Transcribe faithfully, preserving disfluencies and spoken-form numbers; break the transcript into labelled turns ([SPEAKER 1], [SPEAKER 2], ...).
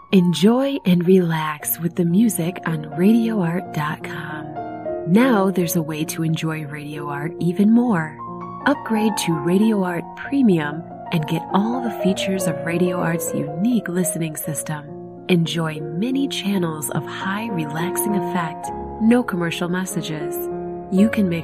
[SPEAKER 1] Enjoy and relax with the music on radio art dot com. Now there's a way to enjoy Radio Art even more. Upgrade to Radio Art Premium and get all the features of Radio Art's unique listening system. Enjoy many channels of high relaxing effect, no commercial messages. You can mix